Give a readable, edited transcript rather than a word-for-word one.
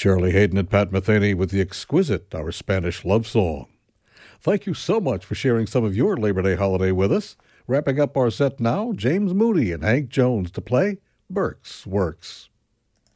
Charlie Hayden and Pat Metheny with the exquisite Our Spanish Love Song. Thank you so much for sharing some of your Labor Day holiday with us. Wrapping up our set now, James Moody and Hank Jones to play Burke's Works.